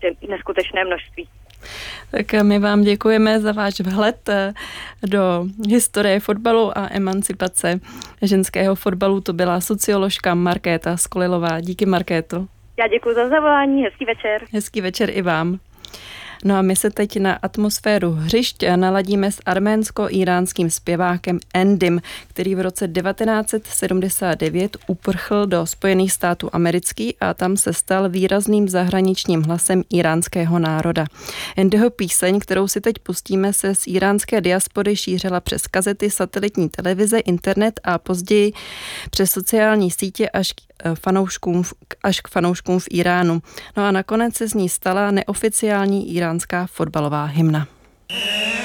prostě neskutečné množství. Tak my vám děkujeme za váš vhled do historie fotbalu a emancipace ženského fotbalu. To byla socioložka Markéta Skolilová. Díky, Markéto. Já děkuji za zavolání, hezký večer. Hezký večer i vám. No a my se teď na atmosféru hřišť naladíme s arménsko-íránským zpěvákem Endym, který v roce 1979 uprchl do Spojených států amerických a tam se stal výrazným zahraničním hlasem íránského národa. Endyho píseň, kterou si teď pustíme, se z íránské diaspory šířila přes kazety, satelitní televize, internet a později přes sociální sítě až k fanouškům v Iránu. No a nakonec se z ní stala neoficiální iránská fotbalová hymna.